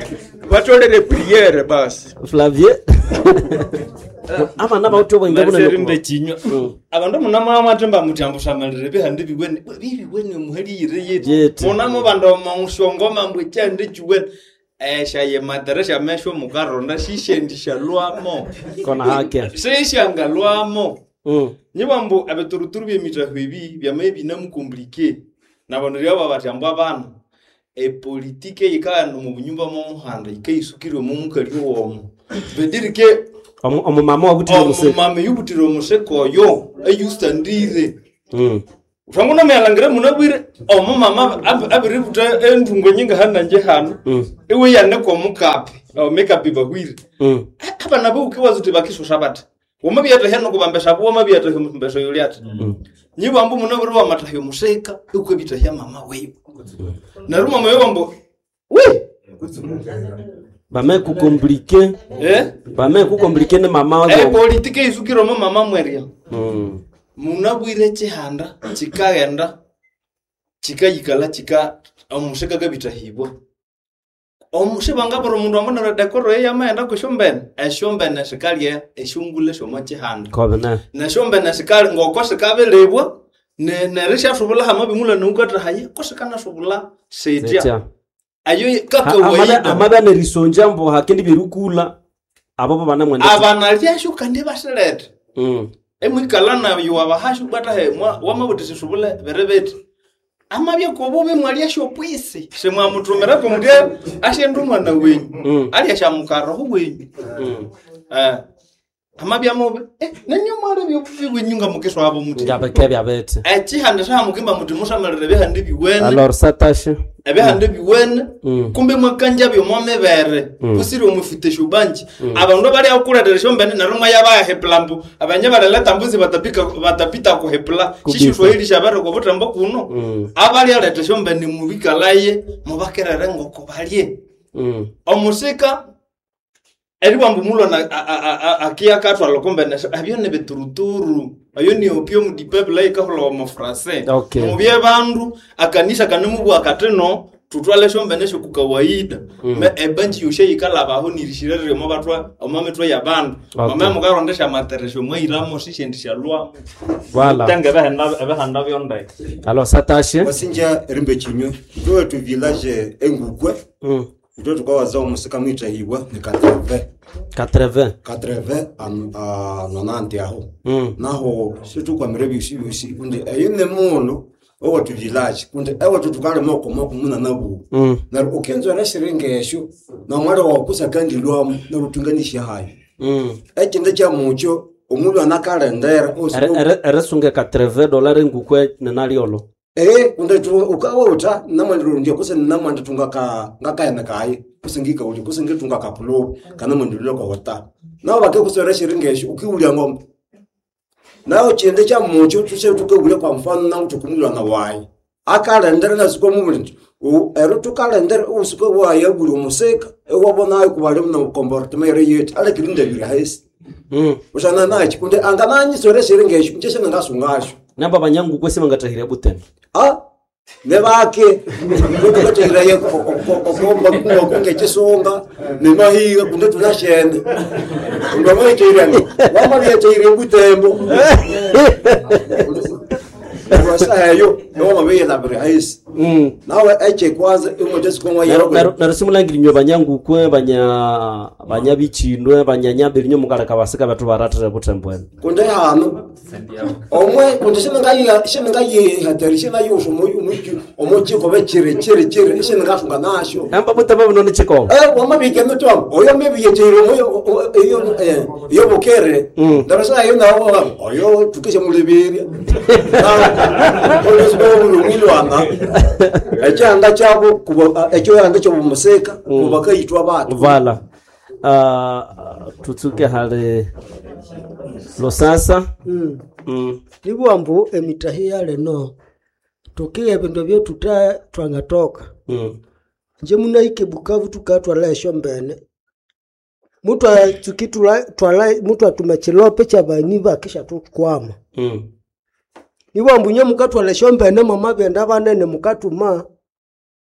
batolere priere basi Flavie ama naba utobo ngabona chinywa abantu munama amatemba mutyambushamalire behande bigwene bibigwene muhalire yeti munamo bando mushongoma mbwechande chiwene shaye madaresha mesho mukaronda shishendisha lwamo kona hake sishanga lwamo nyibambo abeturuturu byemitaho ibi byamaye binamukomplike nabano ryaba batyamba abana politike yikano mu bunyumba mu muhanda ikayisukirwe mu mukali womo bedirike omumama wabutire umuseko omumama yubutire umuseko yo ayustandire Ufanguna mealangire munabwire omumama abiributa endungo nyinga hananje hano iwe yane ko mukapi o makeup bahwire aba nabo ukiwazo tibakisho shabata wamabyata hano kubambesha abo wamabyata mbesho yuliata nyibambu munabwire wa matayo museka uko bitahya mama wewe naruma moyo wambo we bame kukomplike bame kukomplike ne mama wazo politike isukiro mama mweria munabwire chihanda chikagenda chikayikala chika omusheka kabitahibwa omushibanga baro mundu amana dekoro yamaenda ko shombene eshombene shikalie eshungule shoma chihanda kobena na shombene shikali ngoko shikabelebwa ne risha shubula hama bimula nungata haye ko shikana shubula setia ayo kaka waida amaba ne risonja mbo hakindi birukula abo bana mwende abana lyashuka ndibashelete emwikalana yuwabahashu bata he wamabutise shubule berebeti amabye kobobe mwali shopwisi semwa mutumera ko muge ashendu mwana wenyu ali ashamukaro wenyu amabye amobe nanyo mwale byo mukeswa abo muti yabakebya bete chihanda sha mukimba muti musamalire behande biwene alors satashe ebehande biwene kumbe mwakanja byo momebere kusiri umufite shubanji abantu bali akuradere shombene narumwa yabaya heplambu abanye baraleta mbuzi batapita ku hepla shishu swahili shabara ko butambo kuno abali aleta shombene mubikalaye mubakerere ngoko balye omusika elibambu mulo na akia katwa lokombene abyone beturuturu ayoni opio mu peuple ikaholo mu français mubye bandu akanisha kanemubu akateno tutwale shombene sho kukawaida me ebanji yoshe ikala baho nirishirere mo batwa omametwa ya bandu mama mukarondesha materesho mwiramo shishendisha lwa voilà tanga bahanda byonda alors satashe wasinja rimbe chinywe do tu village engukwe Ndio tukawaza umusika mwita hiwa ni 80 90 aho naho situ kwa mirebi usi kunde ayine muno owa tu village kunde ewa tutukale moko muna nabu na ukenzo rashirengesho na mwara wa kusa kandi lwamu na rutunganisha hayo ekinde kya mucho omulu anakalendera eresunge $80 ngukwe nenaliolo kunde tu ukawota namandiro ndio kuse namanda ngakayana kai kusingika uli kusingitunga kapulo kana mandiro ko wota nawo bake kusere shiringesho ukiulya ngombe nawo chende cha mucho tuse tukegule kwa mfano na utukumulwa na wai akalendera na siko mumulindi ero tukalendera usiko wai aguli umuseka ewabona kubale na comportement yet ale kirinde bira hesi usana nachi kunde angananyi sore shiringesho nchese ngasungasho namba banyangu kwese bangatahira butene nebake kugatahira ye okomba kunge chisonga nemahiga kunde tunashende ngamaye chirani wamali ya chire butembo wasayo no mabe na brahis nawe eche kwanza imotesi kwa yaro narasimulangira nyo banyangu kwe banya bichindwe banyanyabiri nyo mukaraka basika batu baratire butembo kunde hano omwe kunde shinga hatari shina yosho moyo omochi ko bechere chere shinga gafunga nasho amba butembo none chiko wamabike mutwa oyo mebi yechire moyo iyo bokere darasa yo nawo oyo tukisha mulibiri olesibulungilwana ekyanga kyabo ekyoyanga kyo bumuseka kubaka yitwa abantu vala tutsuke hale losasa libwambu emitahi yale no tokiye bintu byo twangatoka nje munaike Bukavu tukatwala eshombene mutu tukitula mutu atumechilope cha baniba kisha tukwama Ibwambu nye mukatwala shombene mama benda banene mukatuma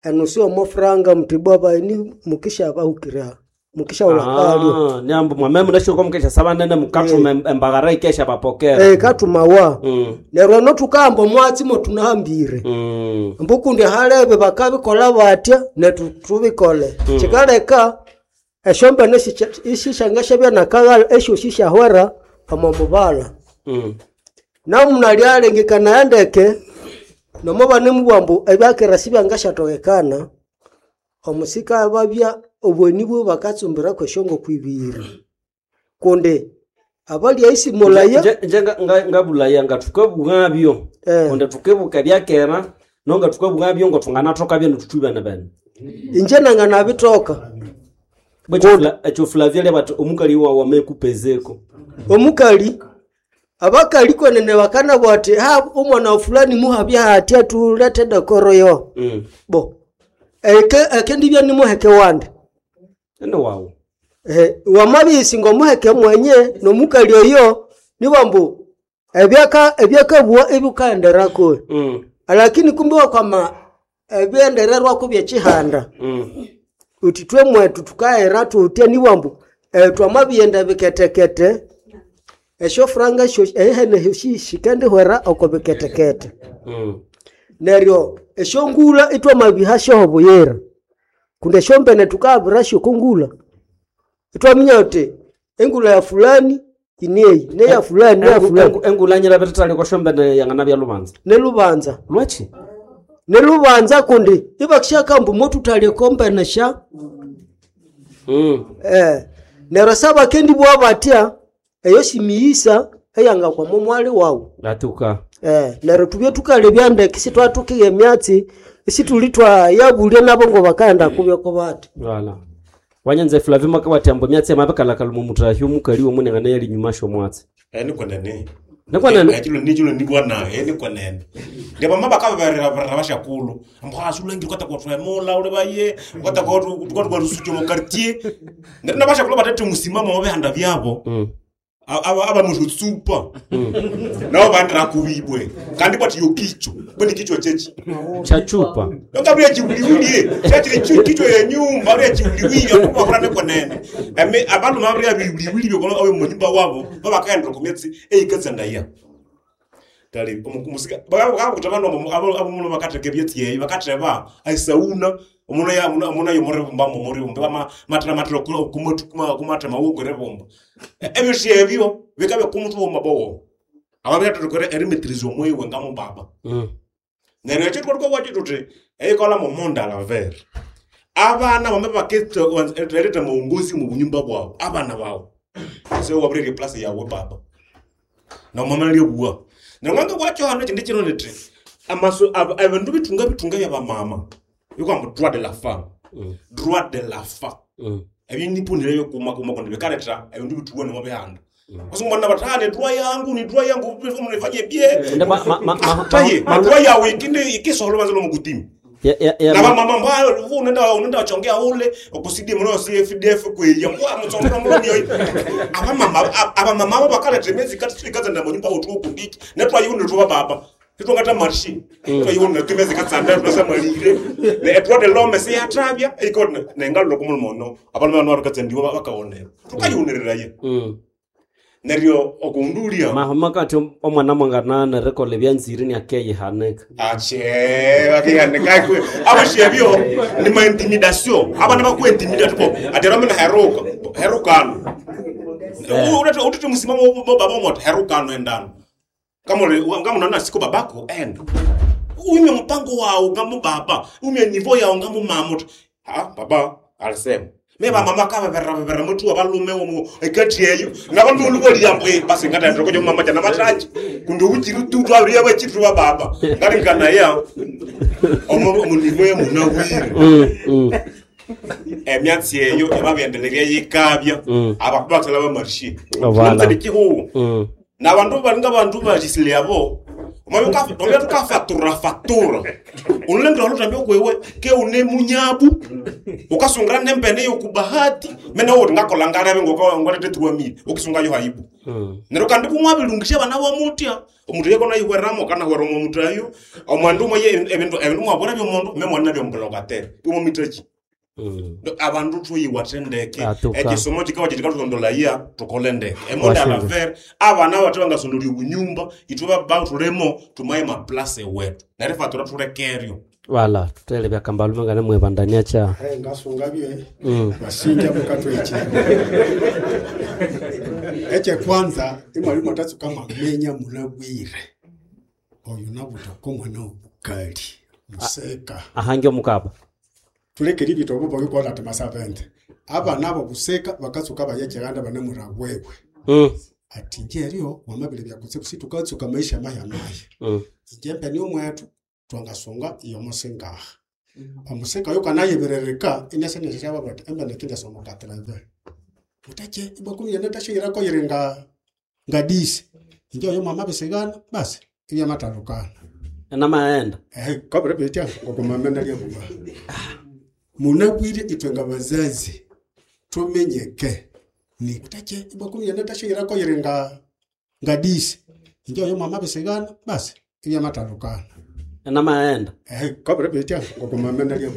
enusu omofranga mtibwa baini mukisha bahukira mukisha ulakalio nyambo mwamemu ndasho kwa mukisha sabanene mukatu embagara ikesha bapokera katuma wa lero no tukambo mwatsi mo tunahambire mbuku ndi halebe bakabikola batya ne tubikole kikaleka eshomba neshishangasha bya nakagala esho shishahwera amamubala namuna lyalengekana yandeke nomubane mubwambu ebyakera sibyangashatokekana omusika ababya obweni bwo bakatsumbira kweshongo kwibira konde abali aisi molaya ngabulaya ngatukabugabyo konde tukebuka lyakera nonga tukabugabyo ngo tunganatoka byo tutubana bana injena ngana bitoka bwetula echoflavia le batu omukali wa mekupezeko omukali abakali kwenene bakana bwate ha umwana fulani muhabya hatia tulete dekoro yo bo eke ndibya ni muheke wande ndo wawo wamabisi ngo muheke mwenye no mukali oyo nibambu ebyaka bwa ebukandera ko lakini kumbe wakama ebyendererwa ko byechihanda utitwe mwetu tukaera tutia niwambu twamabyenda biketekete esho franga sho ehene shikende hwera okobeketekete neryo esho ngula itwa mabihasho obuyera kunde shombene tukabira sho kungula itwa minyote engula ya fulani inei ne ya fulani ne ya fulani engula nyira betale ko shombene yangana bya lubanza ne lubanza lwachi ne lubanza kundi ibakishaka mbu motu tale kombene sha nero saba kendi bwa batia eyo simiyisa eyanga kwa momwali wawo latuka nero tubye tukale byande kisitwa tukiye myatsi isitulitwa yabulye nabo ngo bakanda kubye ko bati wala wanyanze flavi makabati ambo myatsi amabekala kalumu mutahyu mukali wo munenga ne yali nyumasho mwatsi ni kwa nene nakwa nene ekilo ni kwa na ni kwa nene ndeba mama kabarira bashakulu ambo azulengi kwata kwa twamola ule baye kwata kwa rusucho mu quartier ndina bashakulu batatu musimama babe handa byabo aba mujutsupa nao bandira kubibwe kandi bati yokicho bweni kicho chechi chachupa ngabye chibuliwili chachi kicho ya nyumba bya chibuliwili akuba kurane kwa nene abantu mabya bibuliwili byo awe munyumba wabo baba kaenda kumyetsi eyikazanda ya tali umusika baba kutabana abo bakateke byetsi yeyi bakateba aisauna umuna yomore bomba momore bomba matra kumata mawogore bomba ebyo ebyo bikabe kumutu bomabowo ababya tukore erimetrizo mwewe ngamo baba nene cyo twako waje tuti eyikola mu monda la ver abana bambe bakete ereta mu ngozi mu bunyumba bwabo abana bawo so wabreke place yawe baba na mama liyebuwa nanganga kwacho hano chinde chino nete amaso abantu bitunga ya mama yuko am droit de la femme droit de la femme ebindi punire yo kuma konde bekareta abantu bituone mo behanda Wasumwana batane droit yangu ni droit yangu mnifanyie bie taye droit yawe ikisolo bazalo mugutimi na mama mbalo unaenda wachongea ule ukusidi mno CFDF kweya kwa mtsonga mno yoyi aba mama bakala temezi katika nda monyumba otuku ndiki netwa yuni tuwa baba kitongata marshi twa yuni temezi katsanda twasamalire ne etwa de l'homme c'est atrabia ikona nengalo lokumul mono abantu bano bakatsendiwa bakaonera tukayunirira ye neryo okundulia mahama kati omwana mwangana na rekole byanziri ni akeye haneka bakihaneka kwe abashebyo ni ma intimidation abana bakwentimidate ko atera mina herukano uti musimamo baba moto herukano endano kamole ngamunana siko babako end ume mpango wao ngamu baba ume nivo yao ngamu mamuto baba alisema meba mama kaba vera mutu abalume wo ekatiyeyo nabantu lugoli yambwe basi ngata ndoko nyo mama jana mataji kundo uchiru tutu abiri abachitu baba ngari kana ya omunivoye munawiri emyatyeyo ebabendeleriya yikabya abakubatsala ba marshi ndiki ho nabantu balinga bantu bajisile yabo Omwe tukafatura. Unulendo walutambia kwewe ke une munyabu. Ukasungra nempene yo kubahati. Mena wo ngakola ngara ngo ngorete tuwami. Ukisunga yo haibu. Neroka ndi kumwa bilungisha bana wa mutia. Omuntu yeko na yiweramo kana hweromo mutayo. Omwandu moye ebintu mwabona byo mundu memwana byo mbolokatere. Umo mitachi. Abantu tuyiwatendeke ekisomo kikawa kitikatulondola iya tukolendeke emonda la ver abana batu bangasondoli unyumba ituba bantu remo tumaye ma place wetu na refa tulekerio wala tutele bya kambalume ngane mwebandania cha ngasunga bye basinja mukatwe echi eche kwanza imwalimu atatsu kama menya mulabwire oyo nabuto komwana ubukali museka ahangyo mukaba tulekeri bitobo bokora tamasabente aba nabo buseka bakatsuka bayekiranda bane muragwewe ati ngerio wamabile bya kutse tukatsuka maisha maye njembe ni omwetu twangasonga iyo musenga amusenga yo kana yeberereka inese ne cyaba bati embe nekinde somo katrave utache bakuni yenda tashira ko yirenga ngadisi njo yo mama besegana basi iya matarukana na maenda kabere betya ngokomamenda lya buba munabwire itwenga bazazi tumenyeke ni kutache bakuni yenda tashira ko yirenga ngadisi njo yo mama besegana basi iya matarukana na maenda kabere betya ngokomamenda lya